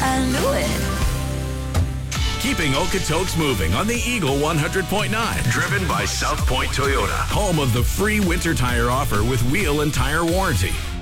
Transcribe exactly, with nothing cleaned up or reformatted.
I knew it. Keeping Okotoks moving on the Eagle one hundred point nine. Driven by South Point Toyota. Home of the free winter tire offer with wheel and tire warranty.